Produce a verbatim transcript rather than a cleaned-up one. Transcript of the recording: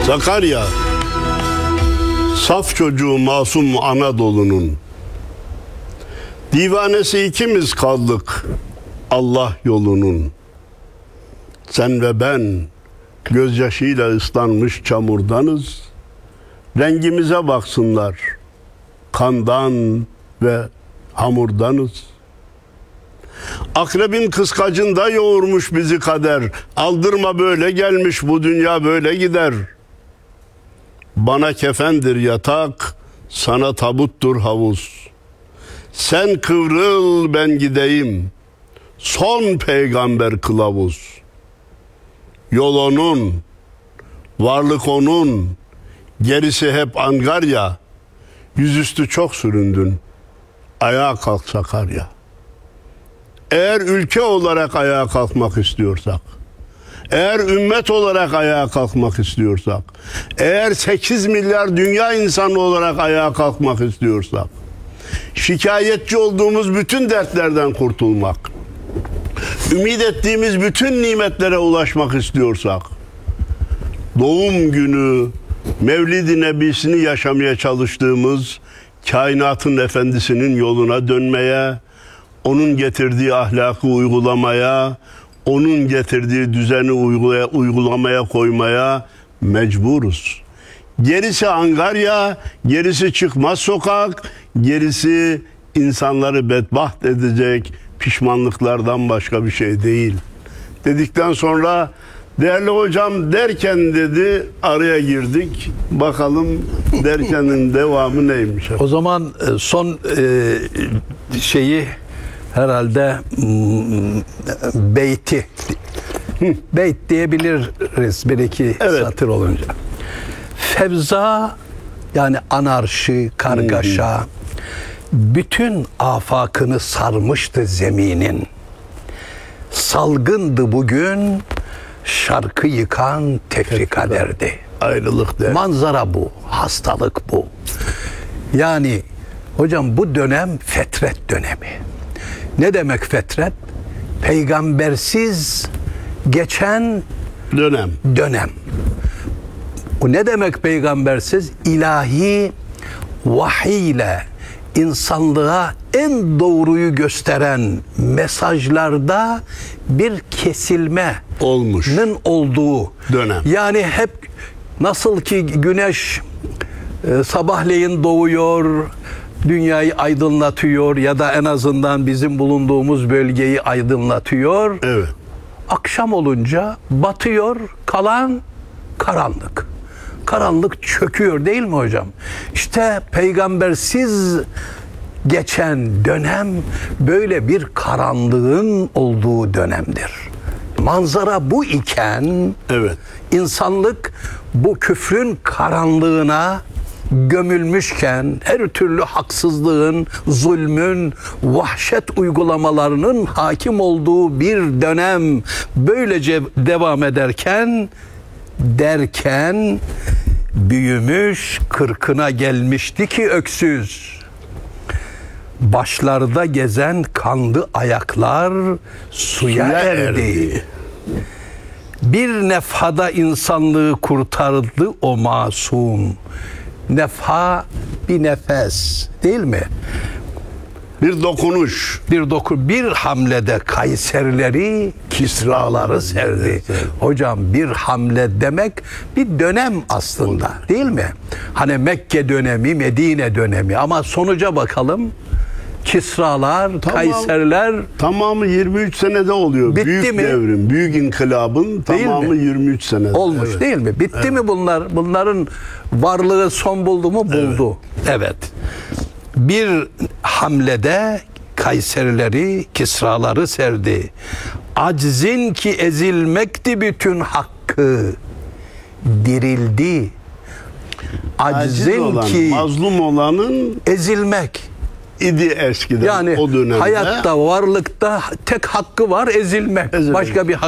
Sakarya, saf çocuğu masum Anadolu'nun. Divanesi ikimiz kaldık Allah yolunun. Sen ve ben gözyaşıyla ıslanmış çamurdanız. Rengimize baksınlar, kandan ve hamurdanız. Akrebin kıskacında yoğurmuş bizi kader. Aldırma böyle gelmiş, bu dünya böyle gider. Bana kefendir yatak, sana tabuttur havuz. Sen kıvrıl ben gideyim, son peygamber kılavuz. Yol onun, varlık onun, gerisi hep angarya. Yüzüstü çok süründün, ayağa kalk Sakarya. Eğer ülke olarak ayağa kalkmak istiyorsak, eğer ümmet olarak ayağa kalkmak istiyorsak, eğer sekiz milyar dünya insanı olarak ayağa kalkmak istiyorsak, şikayetçi olduğumuz bütün dertlerden kurtulmak, ümit ettiğimiz bütün nimetlere ulaşmak istiyorsak, doğum günü Mevlid-i Nebisini yaşamaya çalıştığımız kainatın efendisinin yoluna dönmeye, onun getirdiği ahlakı uygulamaya, onun getirdiği düzeni uygulaya, uygulamaya koymaya mecburuz. Gerisi angarya, gerisi çıkmaz sokak, gerisi insanları bedbaht edecek pişmanlıklardan başka bir şey değil. Dedikten sonra değerli hocam derken dedi, araya girdik. Bakalım derkenin devamı neymiş? O zaman son e, şeyi herhalde beyti beyt diyebiliriz bir iki evet. satır olunca. Fevza yani anarşi, kargaşa hmm. bütün afakını sarmıştı zeminin. Salgındı bugün şarkı yıkan tefrika derdi. Ayrılık der. Manzara bu, hastalık bu. Yani hocam bu dönem fetret dönemi. Ne demek fetret? Peygambersiz geçen dönem. Dönem. Bu ne demek peygambersiz? İlahi vahiy ile insanlığa en doğruyu gösteren mesajlarda bir kesilme olmuş'un olduğu dönem. Yani hep nasıl ki güneş e, sabahleyin doğuyor, dünyayı aydınlatıyor ya da en azından bizim bulunduğumuz bölgeyi aydınlatıyor. Evet. Akşam olunca batıyor, kalan karanlık. Karanlık çöküyor değil mi hocam? İşte peygambersiz geçen dönem böyle bir karanlığın olduğu dönemdir. Manzara bu iken evet. insanlık bu küfrün karanlığına gömülmüşken, her türlü haksızlığın, zulmün, vahşet uygulamalarının hakim olduğu bir dönem böylece devam ederken derken büyümüş kırkına gelmişti ki öksüz. Başlarda gezen kanlı ayaklar suya, suya erdi. erdi. Bir nefhada insanlığı kurtardı o masum. Nefha bir nefes değil mi? Bir dokunuş. Bir doku bir hamlede Kayserileri, Kisraları serdi. Hocam bir hamle demek bir dönem aslında değil mi? Hani Mekke dönemi, Medine dönemi ama sonuca bakalım. Kisralar, tamam, Kayseriler tamamı yirmi üç senede oluyor. Bitti büyük mi? devrim, büyük inkılabın tamamı yirmi üç senede olmuş evet. değil mi? Bitti evet. mi bunlar? Bunların varlığı son buldu mu? Buldu. Evet. evet. Bir hamlede Kayserileri, Kisraları serdi. Aczin ki ezilmekti bütün hakkı. Dirildi. Aczin olan, ki mazlum olanın ezilmek idi eskiden yani o dönemde. Hayatta, varlıkta tek hakkı var ezilmek. ezilmek. Başka bir hakkı